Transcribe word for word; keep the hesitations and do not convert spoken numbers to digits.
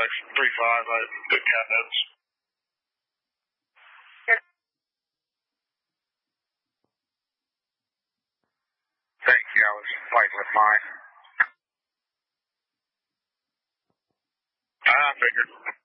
section three five, I did cat notes. Thank you, I was fighting with mine. I figured.